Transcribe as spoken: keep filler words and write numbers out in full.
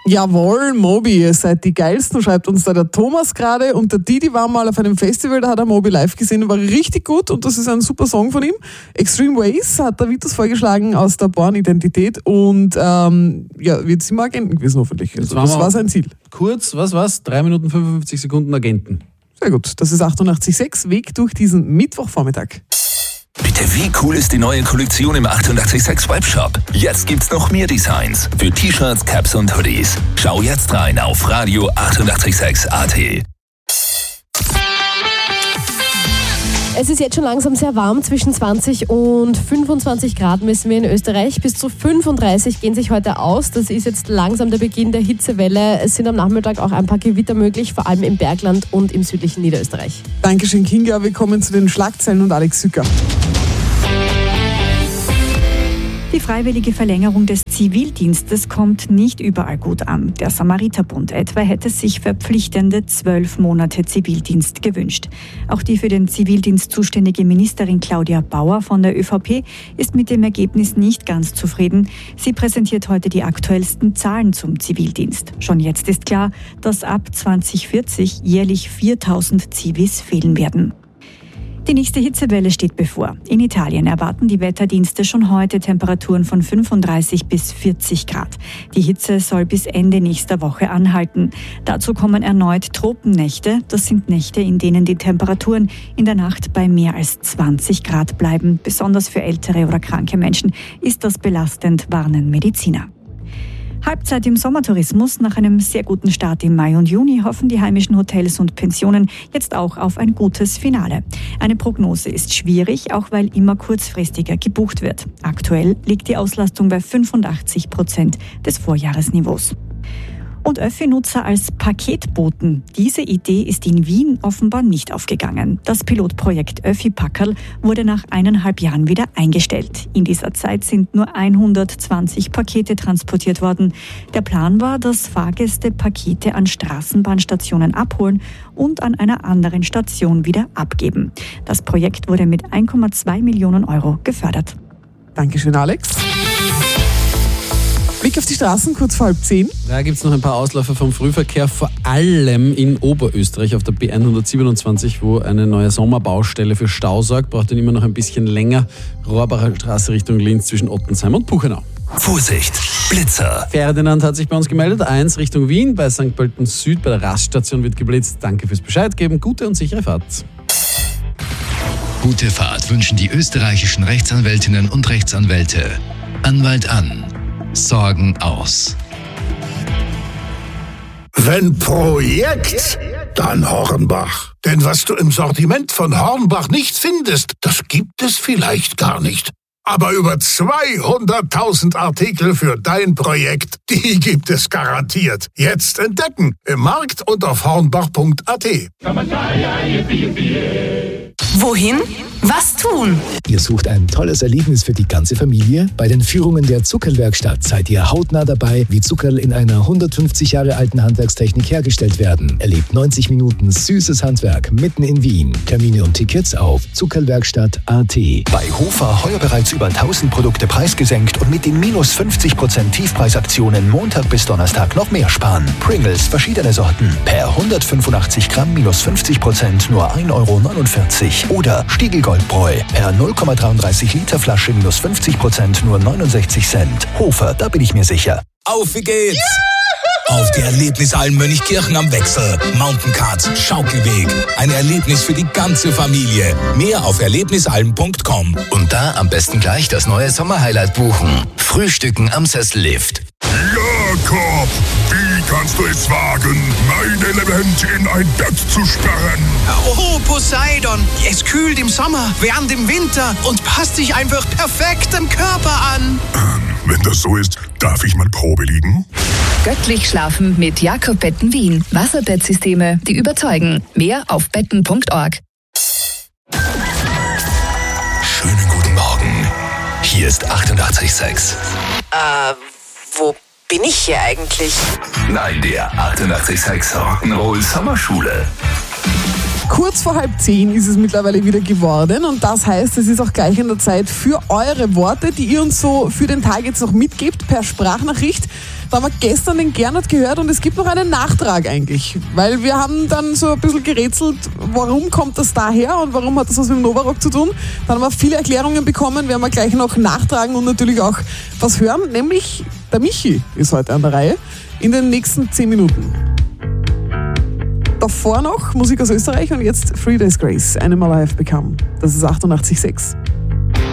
Jawohl, Moby, ihr seid die Geilsten, schreibt uns da der Thomas gerade. Und der Didi war mal auf einem Festival, da hat er Moby live gesehen, war richtig gut und das ist ein super Song von ihm. Extreme Ways hat der Vitus vorgeschlagen aus der Born-Identität und ähm, ja, wird sie mal Agenten gewesen hoffentlich. Also, das war sein Ziel. Kurz, was war's? drei Minuten fünfundfünfzig Sekunden Agenten. Sehr gut, das ist achtundachtzig Komma sechs, Weg durch diesen Mittwochvormittag. Bitte, wie cool ist die neue Kollektion im achtundachtzig Komma sechs Webshop? Jetzt gibt's noch mehr Designs für T-Shirts, Caps und Hoodies. Schau jetzt rein auf Radio achtundachtzig Komma sechs A T. Es ist jetzt schon langsam sehr warm, zwischen zwanzig und fünfundzwanzig Grad messen wir in Österreich. Bis zu fünfunddreißig gehen sich heute aus. Das ist jetzt langsam der Beginn der Hitzewelle. Es sind am Nachmittag auch ein paar Gewitter möglich, vor allem im Bergland und im südlichen Niederösterreich. Dankeschön, Kinga. Wir kommen zu den Schlagzeilen und Alex Sücker. Die freiwillige Verlängerung des Zivildienstes kommt nicht überall gut an. Der Samariterbund etwa hätte sich verpflichtende zwölf Monate Zivildienst gewünscht. Auch die für den Zivildienst zuständige Ministerin Claudia Bauer von der ÖVP ist mit dem Ergebnis nicht ganz zufrieden. Sie präsentiert heute die aktuellsten Zahlen zum Zivildienst. Schon jetzt ist klar, dass ab zwanzig vierzig jährlich viertausend Zivis fehlen werden. Die nächste Hitzewelle steht bevor. In Italien erwarten die Wetterdienste schon heute Temperaturen von fünfunddreißig bis vierzig Grad. Die Hitze soll bis Ende nächster Woche anhalten. Dazu kommen erneut Tropennächte. Das sind Nächte, in denen die Temperaturen in der Nacht bei mehr als zwanzig Grad bleiben. Besonders für ältere oder kranke Menschen ist das belastend, warnen Mediziner. Halbzeit im Sommertourismus. Nach einem sehr guten Start im Mai und Juni hoffen die heimischen Hotels und Pensionen jetzt auch auf ein gutes Finale. Eine Prognose ist schwierig, auch weil immer kurzfristiger gebucht wird. Aktuell liegt die Auslastung bei fünfundachtzig Prozent des Vorjahresniveaus. Und Öffi-Nutzer als Paketboten. Diese Idee ist in Wien offenbar nicht aufgegangen. Das Pilotprojekt Öffi-Packerl wurde nach eineinhalb Jahren wieder eingestellt. In dieser Zeit sind nur hundertzwanzig Pakete transportiert worden. Der Plan war, dass Fahrgäste Pakete an Straßenbahnstationen abholen und an einer anderen Station wieder abgeben. Das Projekt wurde mit eins Komma zwei Millionen Euro gefördert. Dankeschön, Alex. Blick auf die Straßen, kurz vor halb zehn. Da gibt es noch ein paar Ausläufer vom Frühverkehr, vor allem in Oberösterreich auf der B hundertsiebenundzwanzig, wo eine neue Sommerbaustelle für Stau sorgt. Braucht dann immer noch ein bisschen länger. Rohrbacher Straße Richtung Linz zwischen Ottensheim und Buchenau. Vorsicht, Blitzer. Ferdinand hat sich bei uns gemeldet. Eins Richtung Wien, bei Sankt Pölten Süd, bei der Raststation wird geblitzt. Danke fürs Bescheid geben. Gute und sichere Fahrt. Gute Fahrt wünschen die österreichischen Rechtsanwältinnen und Rechtsanwälte. Anwalt an. Sorgen aus. Wenn Projekt, dann Hornbach. Denn was du im Sortiment von Hornbach nicht findest, das gibt es vielleicht gar nicht. Aber über zweihunderttausend Artikel für dein Projekt, die gibt es garantiert. Jetzt entdecken im Markt und auf hornbach punkt a t. Wohin? Was tun? Ihr sucht ein tolles Erlebnis für die ganze Familie? Bei den Führungen der Zuckerlwerkstatt seid ihr hautnah dabei, wie Zuckerl in einer hundertfünfzig Jahre alten Handwerkstechnik hergestellt werden. Erlebt neunzig Minuten süßes Handwerk mitten in Wien. Termine und Tickets auf zuckerlwerkstatt punkt a t. Bei Hofer heuer bereits über tausend Produkte preisgesenkt und mit den minus fünfzig Prozent Tiefpreisaktionen Montag bis Donnerstag noch mehr sparen. Pringles, verschiedene Sorten. Per hundertfünfundachtzig Gramm minus fünfzig Prozent nur ein Euro neunundvierzig. Oder Stiegelgoldbräu. Per null Komma dreiunddreißig Liter Flasche minus fünfzig Prozent nur neunundsechzig Cent. Hofer, da bin ich mir sicher. Auf, wie geht's? Juhu! Auf die Erlebnisalm Mönchkirchen am Wechsel. Mountaincards, Schaukelweg. Ein Erlebnis für die ganze Familie. Mehr auf erlebnisalm punkt com. Und da am besten gleich das neue Sommerhighlight buchen. Frühstücken am Sessellift. Jakob, wie kannst du es wagen, mein Element in ein Bett zu sperren? Oh, Poseidon, es kühlt im Sommer, wärmt im Winter und passt sich einfach perfekt dem Körper an. Ähm, wenn das so ist, darf ich mal Probe liegen? Göttlich schlafen mit Jakob Betten Wien. Wasserbettsysteme, die überzeugen. Mehr auf betten punkt org. Schönen guten Morgen. Hier ist achtundachtzig Komma sechs. Äh, wo bin ich hier eigentlich? Nein, der achtundachtzig Komma sechs Rock'n'Roll Sommerschule. Kurz vor halb zehn ist es mittlerweile wieder geworden und das heißt, es ist auch gleich an der Zeit für eure Worte, die ihr uns so für den Tag jetzt noch mitgebt per Sprachnachricht. Da haben wir gestern den Gernot gehört und es gibt noch einen Nachtrag eigentlich. Weil wir haben dann so ein bisschen gerätselt, warum kommt das daher und warum hat das was mit dem Novarock zu tun. Dann haben wir viele Erklärungen bekommen, werden wir gleich noch nachtragen und natürlich auch was hören. Nämlich der Michi ist heute an der Reihe in den nächsten zehn Minuten. Davor noch Musik aus Österreich und jetzt Three Days Grace, Animal I Have Become. Das ist achtundachtzig Komma sechs.